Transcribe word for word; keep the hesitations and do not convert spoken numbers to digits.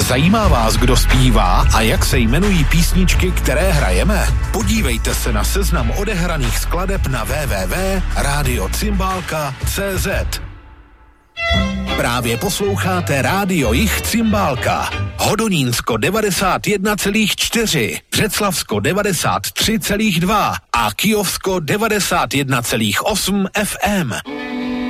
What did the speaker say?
Zajímá vás, kdo zpívá a jak se jmenují písničky, které hrajeme? Podívejte se na seznam odehraných skladeb na w w w tečka rádio cimbálka tečka c z. Právě posloucháte Rádio Jich Cimbálka. Hodonínsko devadesát jedna celá čtyři, Břeclavsko devadesát tři celá dva a Kyjovsko devadesát jedna celá osm F M.